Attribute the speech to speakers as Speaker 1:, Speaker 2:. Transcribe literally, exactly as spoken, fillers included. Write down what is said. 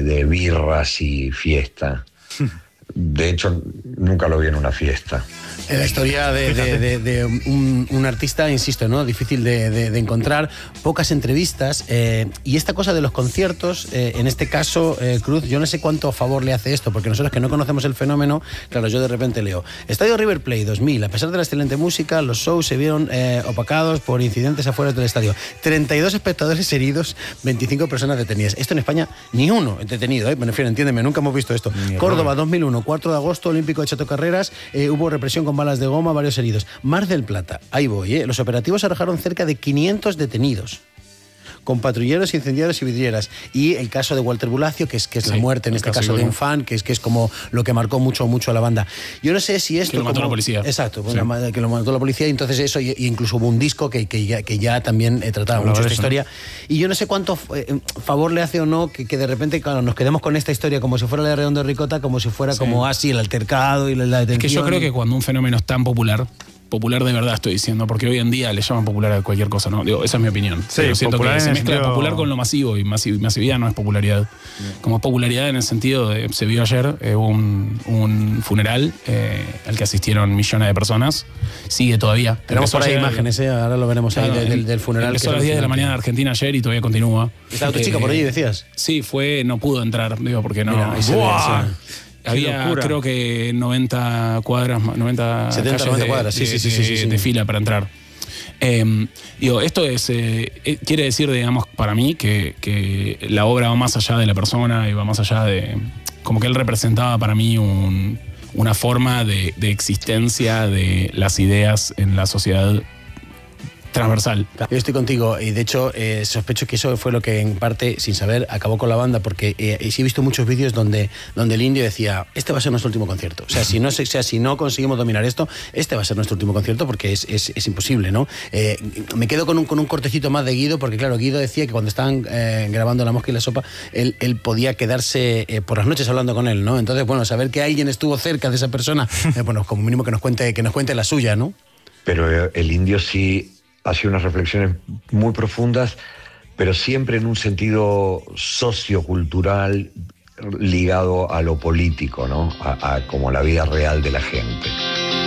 Speaker 1: de birras y fiesta. De hecho, nunca lo vi en una fiesta.
Speaker 2: La historia de, de, de, de un, un artista, insisto, ¿no? Difícil de, de, de encontrar, pocas entrevistas, eh, y esta cosa de los conciertos, eh, en este caso, eh, Cruz, yo no sé cuánto favor le hace esto, porque nosotros que no conocemos el fenómeno, claro, yo de repente leo, Estadio River Plate dos mil, a pesar de la excelente música, los shows se vieron eh, opacados por incidentes afuera del estadio. treinta y dos espectadores heridos, veinticinco personas detenidas. Esto en España, ni uno detenido, ¿eh? Me refiero, entiéndeme, nunca hemos visto esto. Ni Córdoba, dos mil uno, cuatro de agosto, Olímpico de Chato Carreras, eh, hubo represión con balas de goma, varios heridos. Mar del Plata, ahí voy, ¿eh? Los operativos arrojaron cerca de quinientos detenidos, con patrulleros, incendiarios y vidrieras. Y el caso de Walter Bulacio, que es, que es sí, la muerte, en este caso, de un fan, que es, que es como lo que marcó mucho, mucho a la banda. Yo no sé si esto...
Speaker 3: Que lo mató
Speaker 2: como,
Speaker 3: la policía.
Speaker 2: Exacto, sí. la, que lo mató la policía, y entonces eso, y, y incluso hubo un disco que, que, ya, que ya también eh, trataba mucho esta historia. Y yo no sé cuánto eh, favor le hace o no que, que de repente, claro, nos quedemos con esta historia como si fuera la de Redondo de Ricota, como si fuera sí. como así, el altercado y la, la detención.
Speaker 3: Es que yo creo que cuando un fenómeno es tan popular, popular de verdad estoy diciendo, porque hoy en día le llaman popular a cualquier cosa, ¿no? Digo, esa es mi opinión.
Speaker 4: Sí,
Speaker 3: Pero siento que se mezcla
Speaker 4: sentido...
Speaker 3: popular con lo masivo, y masiv masividad no es popularidad. Como popularidad en el sentido de, se vio ayer, eh, un, un funeral eh, al que asistieron millones de personas, sigue todavía.
Speaker 2: Tenemos por ahí ayer, imágenes, ¿eh? Ahora lo veremos ahí,
Speaker 3: claro,
Speaker 2: del, del funeral.
Speaker 3: Empezó a las diez de la mañana en Argentina ayer y todavía continúa.
Speaker 2: ¿Estaba tu eh, chica por ahí, decías?
Speaker 3: Sí, fue, no pudo entrar, digo, porque no...
Speaker 2: Mira, ahí se ve,
Speaker 3: había, creo que noventa cuadras, noventa
Speaker 2: setenta, noventa
Speaker 3: de,
Speaker 2: cuadras, sí,
Speaker 3: de,
Speaker 2: sí, sí, sí, sí, sí.
Speaker 3: de fila para entrar. Eh, digo, esto es eh, quiere decir, digamos, para mí que, que la obra va más allá de la persona y va más allá de... Como que él representaba para mí un, una forma de, de existencia de las ideas en la sociedad transversal.
Speaker 2: Yo estoy contigo, y de hecho eh, sospecho que eso fue lo que en parte, sin saber, acabó con la banda, porque eh, sí he visto muchos vídeos donde, donde el indio decía, este va a ser nuestro último concierto. O sea, si no, o sea, si no conseguimos dominar esto, este va a ser nuestro último concierto, porque es, es, es imposible, ¿no? Eh, me quedo con un, con un cortecito más de Guido, porque claro, Guido decía que cuando estaban eh, grabando La Mosca y la Sopa, él, él podía quedarse eh, por las noches hablando con él, ¿no? Entonces, bueno, saber que alguien estuvo cerca de esa persona, eh, bueno, como mínimo que nos cuente, que nos cuente la suya, ¿no?
Speaker 1: Pero el indio sí hacía unas reflexiones muy profundas, pero siempre en un sentido sociocultural ligado a lo político, ¿no? A, a como la vida real de la gente.